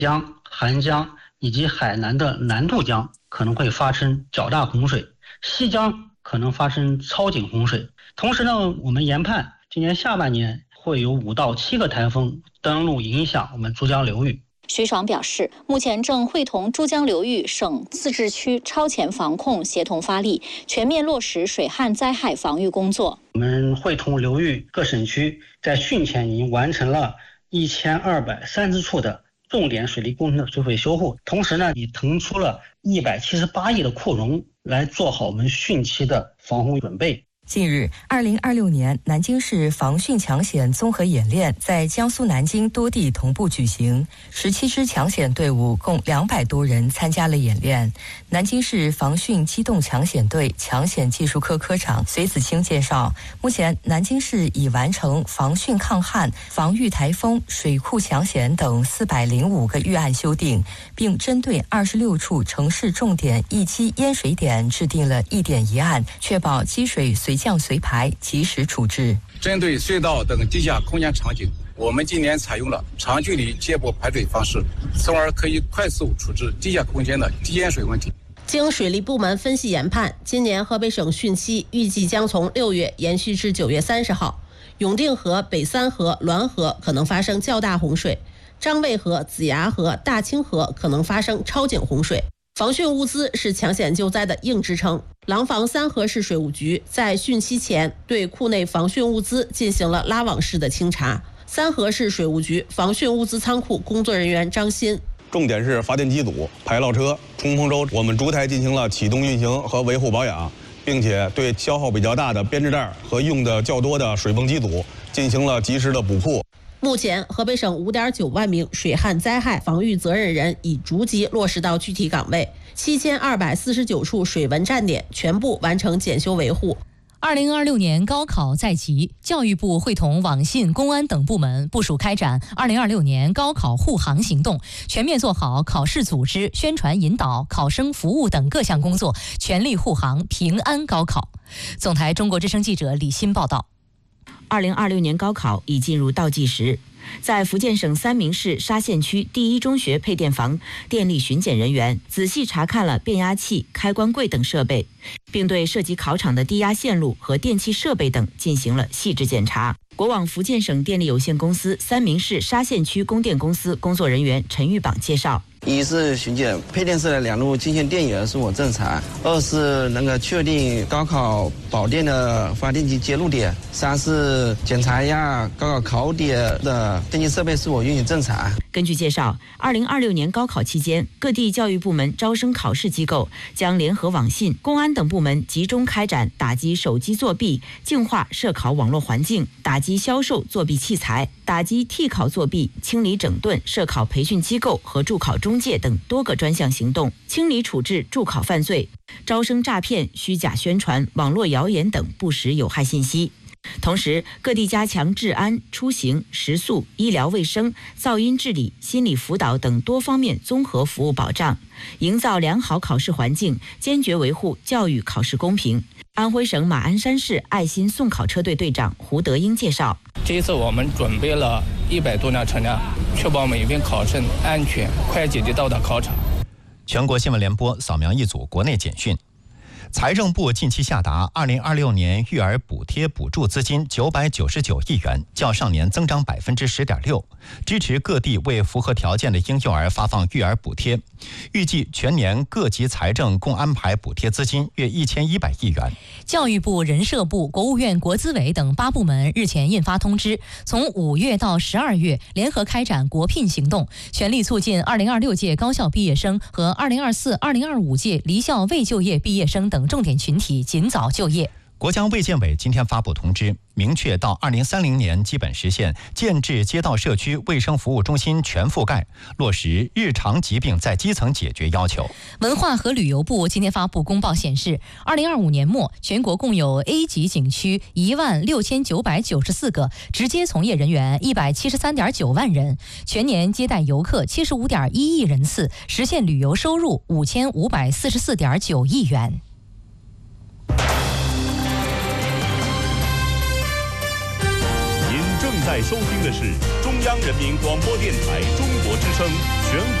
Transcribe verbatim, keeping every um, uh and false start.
江、韩江以及海南的南渡江可能会发生较大洪水，西江可能发生超警洪水。同时呢，我们研判今年下半年会有五到七个台风登陆影响我们珠江流域。 徐爽表示，目前正会同珠江流域省自治区超前防控协同发力，全面落实水旱灾害防御工作。 我们会同流域各省区在汛前已经完成了一千二百三十处的重点水利工程的水毁修护，同时呢，也腾出了一百七十八亿的扩容来做好我们汛期的防洪准备。 近日，二零二六年南京市防汛抢险综合演练在江苏南京多地同步举行，十七支抢险队伍共两百多人参加了演练。南京市防汛机动抢险队抢险技术科科长隋子清介绍，目前南京市已完成防汛抗旱、防御台风、水库抢险等四百零五个预案修订，并针对二十六处城市重点易积淹水点制定了一点一案，确保积水随降随排，及时处置。 针对隧道等地下空间场景，我们今年采用了长距离接驳排水方式，从而可以快速处置地下空间的积淹水问题。 经水利部门分析研判，今年河北省汛期预计将从六月延续至九月三十号。永定河、北三河、滦河可能发生较大洪水，张卫河、子牙河、大清河可能发生超警洪水。防汛物资是抢险救灾的硬支撑。廊坊三河市水务局在汛期前对库内防汛物资进行了拉网式的清查。三河市水务局防汛物资仓库工作人员张鑫， 重点是发电机组、排涝车、冲锋舟，我们逐台进行了启动运行和维护保养，并且对消耗比较大的编织袋和用的较多的水泵机组进行了及时的补库。 目前，河北省 五点九万名水旱灾害防御责任人已逐级落实到具体岗位，七千二百四十九处水文站点全部完成检修维护。 二零二六年高考在即，教育部会同网信、公安等部门部署开展二零二六年高考护航行动，全面做好考试组织、宣传引导、考生服务等各项工作，全力护航平安高考。总台中国之声记者李欣报道。 二零二六年高考已进入倒计时，在福建省三明市沙县区第一中学配电房，电力巡检人员仔细查看了变压器、开关柜等设备，并对涉及考场的低压线路和电气设备等进行了细致检查。国网福建省电力有限公司三明市沙县区供电公司工作人员陈玉榜介绍， 一是巡检配电室的两路进线电源是否正常，二是能够确定高考保电的发电机接入点，三是检查一下高考考点的电气设备是否运行正常。 根据介绍，二零二六年高考期间，各地教育部门招生考试机构将联合网信、公安等部门集中开展打击手机作弊、净化涉考网络环境、打击销售作弊器材、打击替考作弊、清理整顿涉考培训机构和助考中介等多个专项行动，清理处置助考犯罪、招生诈骗、虚假宣传、网络谣言等不实有害信息。同时，各地加强治安、出行、食宿、医疗卫生、噪音治理、心理辅导等多方面综合服务保障，营造良好考试环境，坚决维护教育考试公平。安徽省马鞍山市爱心送考车队队长胡德英介绍， 这一次我们准备了一百多辆车辆，确保每名考生安全快捷地到达考场。 全国新闻联播扫描一组国内简讯。财政部近期下达二零二六年育儿补贴补助资金九百九十九亿元，较上年增长百分之十点六，支持各地为符合条件的婴幼儿发放育儿补贴。预计全年各级财政共安排补贴资金约一千一百亿元。 教育部、人社部、国务院国资委等八部门日前印发通知，从五月到十二月联合开展国聘行动，全力促进二零二六届高校毕业生和二零二四、二零二五届离校未就业毕业生等重点群体尽早就业。 国家卫健委今天发布通知，明确到二零三零年基本实现建制街道社区卫生服务中心全覆盖，落实日常疾病在基层解决要求。 文化和旅游部今天发布公报显示，二零二五年末全国共有 A 级景区一万六千九百九十四个，直接从业人员一百七十三点九万人，全年接待游客七十五点一亿人次，实现旅游收入五千五百四十四点九亿元。 在在收听的是中央人民广播电台中国之声全。